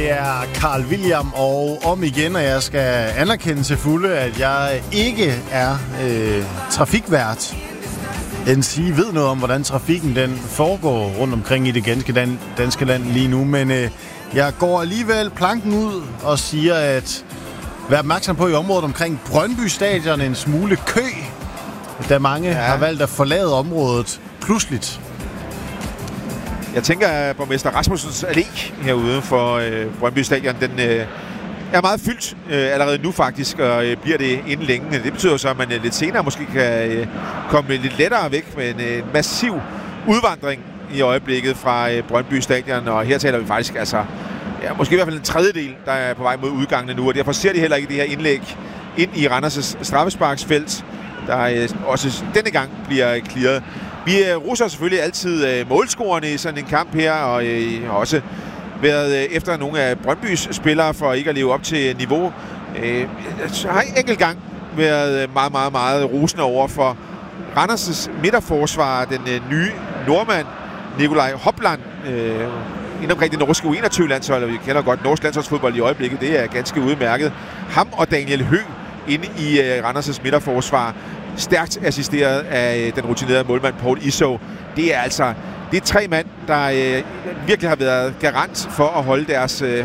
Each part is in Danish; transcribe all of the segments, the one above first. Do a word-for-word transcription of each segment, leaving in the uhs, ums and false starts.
Det er Carl William, og om igen, og jeg skal anerkende til fulde, at jeg ikke er øh, trafikvært. Den sige ved noget om, hvordan trafikken den foregår rundt omkring i det ganske dan- danske land lige nu, men øh, jeg går alligevel planken ud og siger, at vær opmærksom på i området omkring Brøndby Stadion en smule kø, da mange ja. har valgt at forlade området pludseligt. Jeg tænker, at borgmester Rasmussens allé herude for øh, Brøndby Stadion, den øh, er meget fyldt øh, allerede nu faktisk, og øh, bliver det inden længe. Det betyder så, at man øh, lidt senere måske kan øh, komme lidt lettere væk med en øh, massiv udvandring i øjeblikket fra øh, Brøndby Stadion, og her taler vi faktisk altså, ja, måske i hvert fald en tredjedel, der er på vej mod udgangene nu, og derfor ser de heller ikke det her indlæg ind i Randers' straffesparksfelt, der øh, også denne gang bliver clearet. Vi øh, russer selvfølgelig altid øh, målscorerne i sådan en kamp her, og øh, har også været øh, efter nogle af Brøndbys spillere for ikke at leve op til niveau. Øh, har en enkelt gang været meget, meget, meget rosende over for Randers' midterforsvar, den øh, nye nordmand, Nikolaj Hopland, øh, inden omkring det norske U enogtyve-landshold, og vi kender godt norsk landsholdsfodbold i øjeblikket, det er ganske udmærket. Ham og Daniel Høgh inde i øh, Randers' midterforsvar, stærkt assisteret af den rutinerede målmand Paul Iso. Det er altså det er tre mand, der øh, virkelig har været garant for at holde deres øh,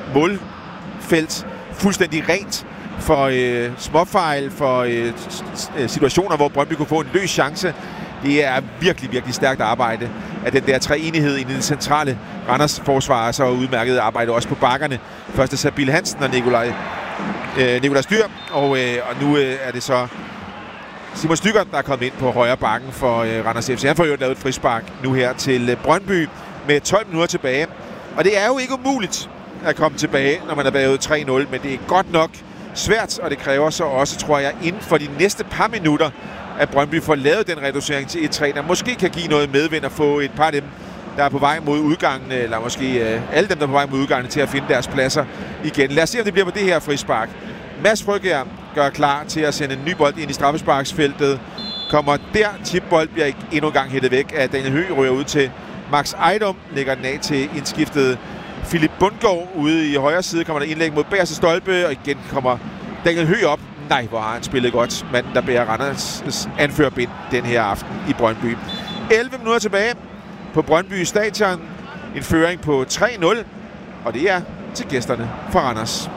målfelt fuldstændig rent for øh, småfejl, for øh, situationer, hvor Brøndby kunne få en løs chance. Det er virkelig, virkelig stærkt arbejde af den der treenighed i den centrale Randers forsvar, så udmærket arbejde også på bakkerne. Først er Sabil Hansen og Nikolaj, øh, Nikolaj Styr, og, øh, og nu øh, er det så Simon Stykker, der er kommet ind på højre bakken for øh, Randers F C. Han får jo lavet et frispark nu her til øh, Brøndby med tolv minutter tilbage. Og det er jo ikke umuligt at komme tilbage, når man er bagud tre nul, men det er godt nok svært, og det kræver så også, tror jeg, inden for de næste par minutter, at Brøndby får lavet den reducering til et tre, der måske kan give noget medvind og få et par af dem, der er på vej mod udgangen, eller måske øh, alle dem, der er på vej mod udgangen, til at finde deres pladser igen. Lad os se, om det bliver på det her frispark. Mads Frøkjær gør klar til at sende en ny bold ind i straffesparksfeltet. Kommer der, tipbold bliver endnu en gang hættet væk af Daniel Høgh, ryger ud til Max Ejdom, lægger den af til indskiftet Philip Bundgaard ude i højre side, kommer der indlæg mod bagerste stolpe, og igen kommer Daniel Høgh op. Nej, hvor har han spillet godt. Manden, der bærer Randers' anførerbind den her aften i Brøndby. elleve minutter tilbage på Brøndby Stadion. En føring på tre nul, og det er til gæsterne fra Randers.